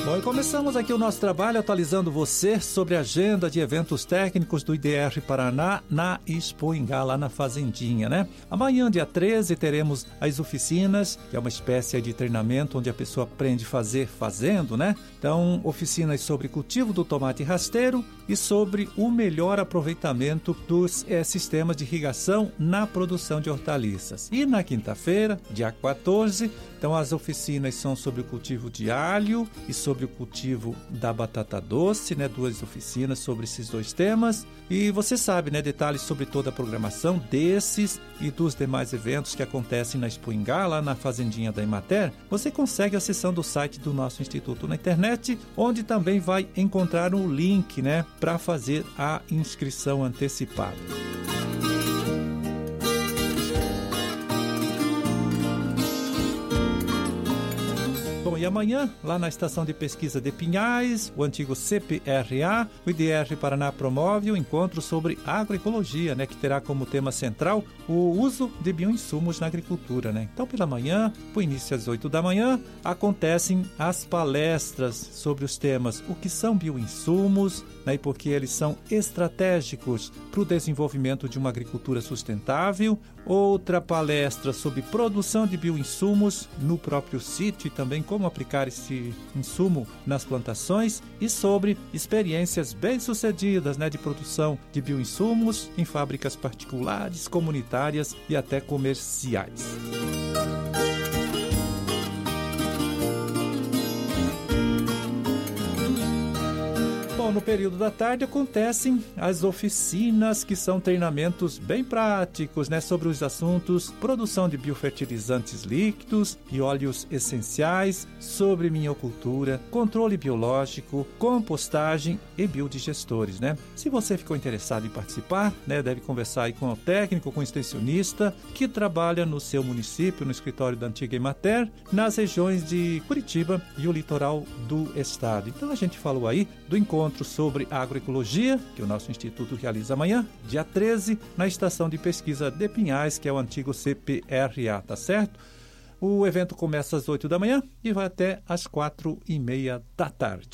Bom, e começamos aqui o nosso trabalho atualizando você sobre a agenda de eventos técnicos do IDR Paraná na Expoingá, lá na Fazendinha, né? Amanhã, dia 13, teremos as oficinas, que é uma espécie de treinamento onde a pessoa aprende a fazer fazendo, né? Então, oficinas sobre cultivo do tomate rasteiro e sobre o melhor aproveitamento dos sistemas de irrigação na produção de hortaliças. E na quinta-feira, dia 14, então as oficinas são sobre o cultivo de alho e sobre o cultivo da batata doce, né? 2 oficinas sobre esses 2 temas. E você sabe, né? Detalhes sobre toda a programação desses e dos demais eventos que acontecem na Expoingá, lá na Fazendinha da Emater. Você consegue acessando o site do nosso instituto na internet, onde também vai encontrar um link, né? Para fazer a inscrição antecipada. Bom, e amanhã, lá na Estação de Pesquisa de Pinhais, o antigo CPRA, o IDR Paraná promove o encontro sobre agroecologia, né, que terá como tema central o uso de bioinsumos na agricultura, né? Então, pela manhã, por início às 8 da manhã, acontecem as palestras sobre os temas o que são bioinsumos, né, e por que eles são estratégicos para o desenvolvimento de uma agricultura sustentável. Outra palestra sobre produção de bioinsumos no próprio sítio e também como aplicar esse insumo nas plantações, e sobre experiências bem-sucedidas, né, de produção de bioinsumos em fábricas particulares, comunitárias e até comerciais. Bom, no período da tarde acontecem as oficinas, que são treinamentos bem práticos, né, sobre os assuntos produção de biofertilizantes líquidos e óleos essenciais, sobre minhocultura, controle biológico, compostagem e biodigestores, né? Se você ficou interessado em participar, né, deve conversar aí com o técnico, com o extensionista que trabalha no seu município, no escritório da antiga Emater, nas regiões de Curitiba e o litoral do estado. Então a gente falou aí do encontro sobre agroecologia, que o nosso instituto realiza amanhã, dia 13, na Estação de Pesquisa de Pinhais, que é o antigo CPRA, tá certo? O evento começa às 8 da manhã e vai até às 4:30 da tarde.